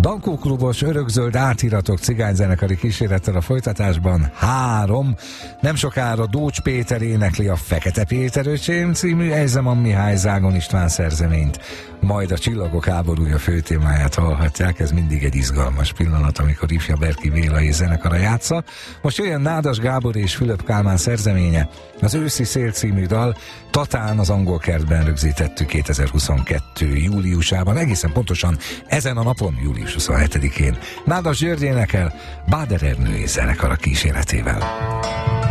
Dankó klubos örökzöld átiratok cigányzenekari kísérettel a folytatásban 3. Nem sokára Dócs Péter énekli a Fekete Péter öcsém című Ejzeman Mihály Zágon István szerzeményt, majd a Csillagok háborúja főtémáját hallhatják, ez mindig egy izgalmas pillanat, amikor ifja Berki Béla és zenekara játsza. Most jöjjön Nádas Gábor és Fülöp Kálmán szerzeménye, az Őszi szél című dal, Tatán az Angol Kertben rögzítettük 2022. júliusában, egészen pontosan ezen a napon, július 27-én. Nádas György énekel Báder Ernő és zenekara kíséretével.